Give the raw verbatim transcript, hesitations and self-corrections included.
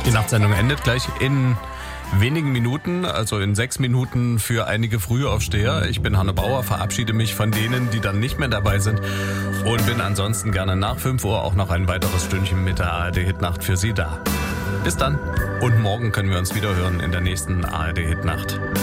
Die Nachtsendung endet gleich in wenigen Minuten, also in sechs Minuten für einige Frühaufsteher. Ich bin Hanne Bauer, verabschiede mich von denen, die dann nicht mehr dabei sind und bin ansonsten gerne nach fünf Uhr auch noch ein weiteres Stündchen mit der A R D-Hitnacht für Sie da. Bis dann und morgen können wir uns wieder hören in der nächsten A R D-Hitnacht.